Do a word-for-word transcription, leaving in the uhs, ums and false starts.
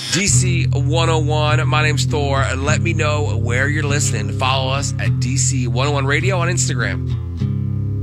D C one oh one. My name's Thor. Let me know where you're listening. Follow us at D C one oh one Radio on Instagram.